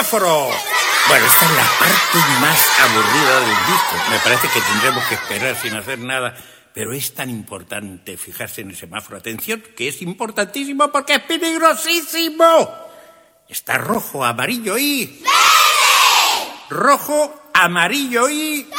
semáforo. Bueno, esta es la parte más aburrida del disco. Me parece que tendremos que esperar sin hacer nada. Pero es tan importante fijarse en el semáforo. Atención, que es importantísimo porque es peligrosísimo. Está rojo, amarillo y... ¡verde! Rojo, amarillo y... ¡verde!